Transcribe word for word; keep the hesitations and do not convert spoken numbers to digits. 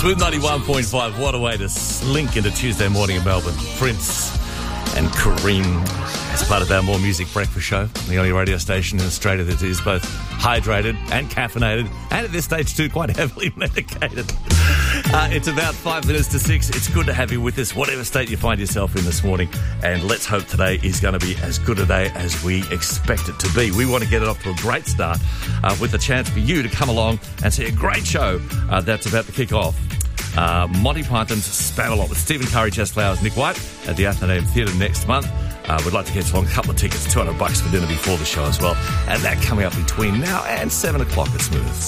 Smooth ninety-one point five. What a way to slink into Tuesday morning in Melbourne. Prince and Kareem as part of our More Music Breakfast show, the only radio station in Australia that is both hydrated and caffeinated, and at this stage too quite heavily medicated. Uh, it's about five minutes to six. It's good to have you with us, whatever state you find yourself in this morning, and let's hope today is going to be as good a day as we expect it to be. We want to get it off to a great start uh, with a chance for you to come along and see a great show uh, that's about to kick off. Uh, Monty Python's Spamalot with Stephen Curry, Jess Flowers, Nick White at the Athenaeum Theatre next month. Uh, we'd like to get along a couple of tickets, two hundred bucks for dinner before the show as well. And that coming up between now and seven o'clock at Smooth.